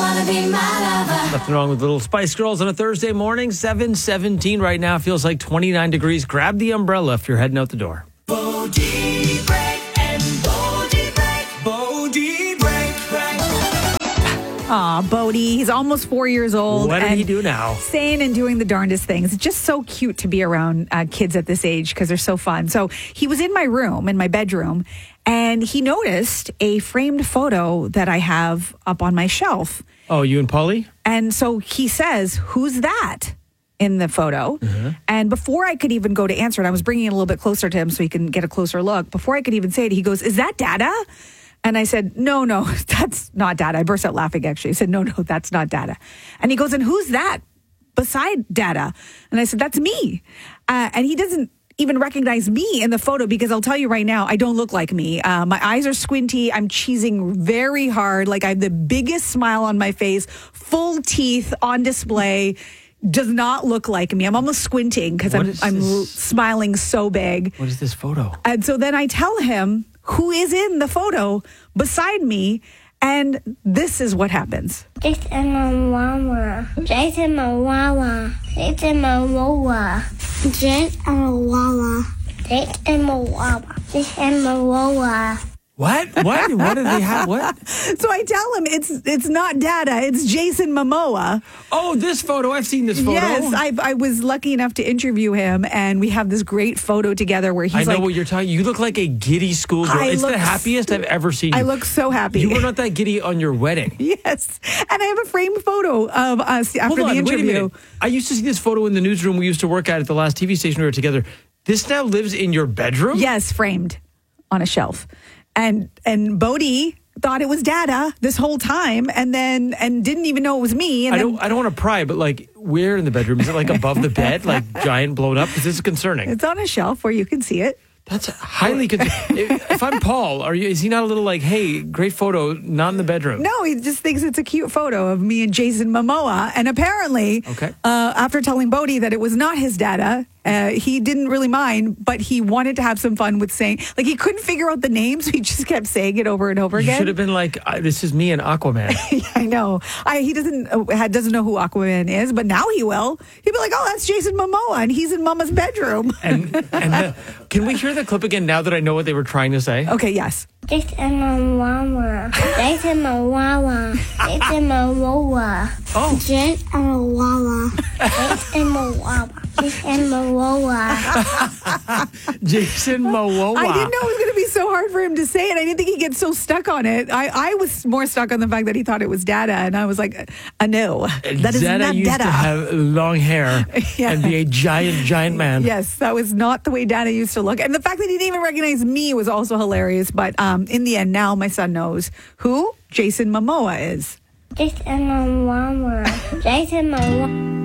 wanna be my lover? Nothing wrong with Little Spice Girls on a Thursday morning. 7:17 right now. Feels like 29 degrees. Grab the umbrella if you're heading out the door. Bodie break and Bodie break. Bodie break. Aw, Bodie. He's almost 4 years old. What did and he do now? Saying and doing the darndest things. It's just so cute to be around kids at this age because they're so fun. So he was in my room, in my bedroom, and he noticed a framed photo that I have up on my shelf. Oh, you and Polly? And so he says, "Who's that?" in the photo. And before I could even go to answer it, I was bringing it a little bit closer to him so he can get a closer look. Before I could even say it, he goes, "Is that Dada?" And I said, no, that's not Dada. I burst out laughing, actually. I said, no, that's not Dada. And he goes, "And who's that beside Dada?" And I said, "That's me." And he doesn't even recognize me in the photo because I'll tell you right now, I don't look like me. My eyes are squinty. I'm cheesing very hard. Like I have the biggest smile on my face, full teeth on display. Does not look like me. I'm almost squinting because I'm smiling so big. What is this photo? And so then I tell him who is in the photo beside me, and this is what happens. Jason Momoa. Jason Momoa. Jason Momoa. Jason Momoa. Jason Momoa. Jason Momoa. What? What did they have? What? So I tell him it's not Dada, it's Jason Momoa. Oh, this photo. I've seen this photo. Yes, I was lucky enough to interview him, and we have this great photo together where he's I know what you're talking. You look like a giddy schoolgirl. It's the happiest I've ever seen you. I look so happy. You were not that giddy on your wedding. Yes, and I have a framed photo of us after the interview. Wait a minute. I used to see this photo in the newsroom we used to work at the last TV station we were together. This now lives in your bedroom? Yes, framed on a shelf. And Bodie thought it was Dada this whole time, and didn't even know it was me. And I don't want to pry, but like, where in the bedroom? Is it like above the bed, like giant blown up? Because this is concerning. It's on a shelf where you can see it. That's highly concerning. If I'm Paul, is he not a little like, hey, great photo, not in the bedroom? No, he just thinks it's a cute photo of me and Jason Momoa. And apparently, after telling Bodie that it was not his Dada, he didn't really mind, but he wanted to have some fun with saying, like, he couldn't figure out the name, so he just kept saying it over and over again. You should have been like, this is me and Aquaman. Yeah, I know. He doesn't know who Aquaman is, but now he will. He'll be like, oh, that's Jason Momoa, and he's in Mama's bedroom. And can we hear the clip again now that I know what they were trying to say? Okay, yes. Jason Momoa. Jason Momoa. Jason Momoa. Oh. Jason Momoa. Jason Momoa. Jason Momoa. Jason Momoa. I didn't know it was going to be so hard for him to say it. I didn't think he'd get so stuck on it. I was more stuck on the fact that he thought it was Dada, and I was like, no, that is Dada not used Dada. to have long hair and be a giant man. Yes, that was not the way Dada used to look. And the fact that he didn't even recognize me was also hilarious. But in the end, now my son knows who Jason Momoa is. Jason Momoa. Jason Momoa.